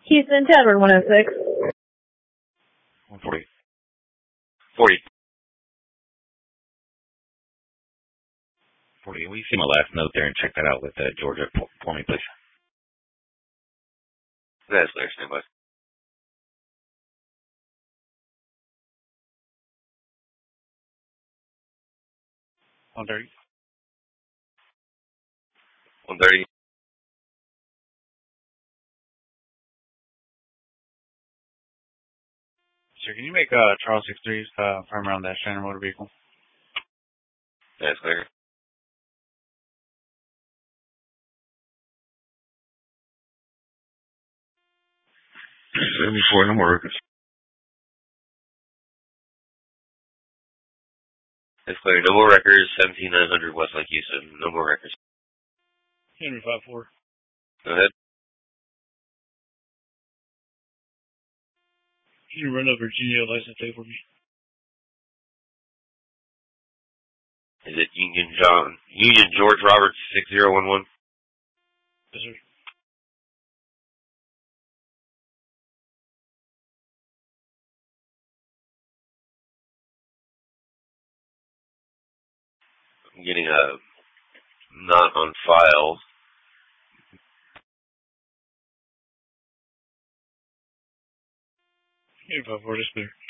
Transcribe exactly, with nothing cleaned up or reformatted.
Houston, Tavern one oh six. one forty. forty. forty. Will you see my last note there and check that out with uh, Georgia for, for me, please? That's clear, stand by. one thirty. one thirty. Sir, can you make uh, Charles six three uh, firm around that Shannon motor vehicle? That's clear. seventy-four, no more records. That's clear. No more records. seventeen nine hundred Westlake, Houston. No more records. Henry five four. Go ahead. Can you run a Virginia license plate for me? Is it Union John, Union George Roberts six zero one one? Yes, sir. I'm getting a not on file. Henry five four, that's clear.